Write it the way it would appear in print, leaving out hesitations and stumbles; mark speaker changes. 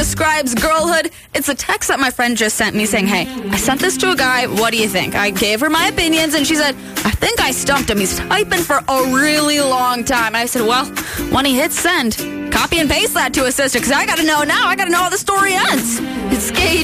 Speaker 1: describes girlhood. It's a text that my friend just sent me saying, hey, I sent this to a guy. What do you think? I gave her my opinions, and she said, I think I stumped him. He's typing for a really long time. And I said, well, when he hits send, copy and paste that to his sister, because I got to know now. I got to know how the story ends. It's Gage.